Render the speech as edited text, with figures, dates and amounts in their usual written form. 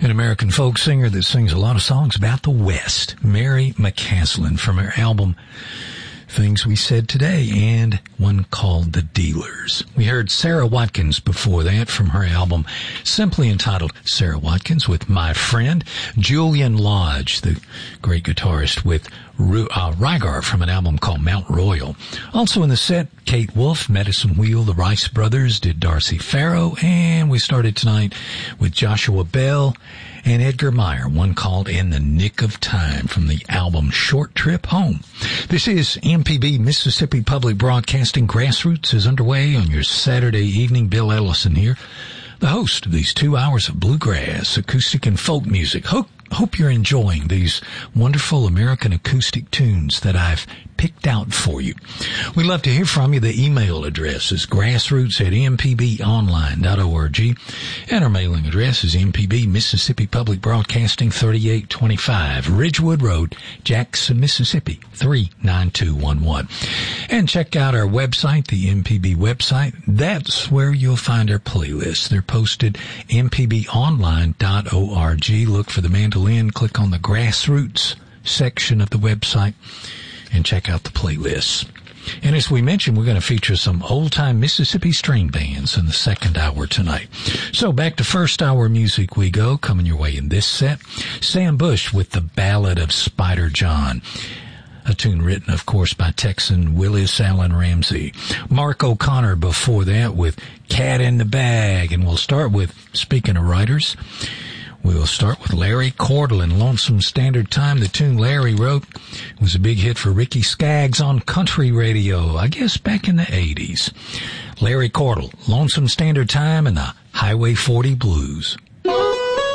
an American folk singer that sings a lot of songs about the West, Mary McCaslin, from her album Things We Said Today, and one called The Dealers. We heard Sarah Watkins before that from her album simply entitled Sarah Watkins with My Friend. Julian Lodge, the great guitarist, with Rygar from an album called Mount Royal. Also in the set, Kate Wolf, Medicine Wheel, the Rice Brothers did Darcy Farrow, and we started tonight with Joshua Bell and Edgar Meyer, one called In the Nick of Time from the album Short Trip Home. This is MPB Mississippi Public Broadcasting. Grassroots is underway on your Saturday evening. Bill Ellison here, the host of these 2 hours of bluegrass, acoustic, and folk music. Hope you're enjoying these wonderful American acoustic tunes that I've picked out for you. We'd love to hear from you. The email address is grassroots@mpbonline.org, and our mailing address is MPB Mississippi Public Broadcasting, 3825 Ridgewood Road, Jackson, Mississippi 39211. And check out our website, the MPB website. That's where you'll find our playlists. They're posted mpbonline.org. Look for the mandolin, click on the Grassroots section of the website, and check out the playlists. And as we mentioned, we're going to feature some old-time Mississippi string bands in the second hour tonight. So back to first hour music we go, coming your way in this set. Sam Bush with the Ballad of Spider John, a tune written, of course, by Texan Willis Allen Ramsey. Mark O'Connor before that with Cat in the Bag. And we'll start with, speaking of writers, we'll start with Larry Cordle and Lonesome Standard Time. The tune Larry wrote was a big hit for Ricky Skaggs on country radio, I guess back in the 80s. Larry Cordle, Lonesome Standard Time, and the Highway 40 Blues.